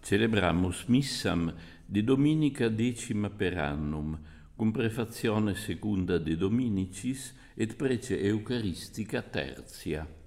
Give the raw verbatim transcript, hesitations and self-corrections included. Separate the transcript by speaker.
Speaker 1: Celebramus missam de dominica decima per annum, cum prefazione secunda de Dominicis et prece eucharistica tertia.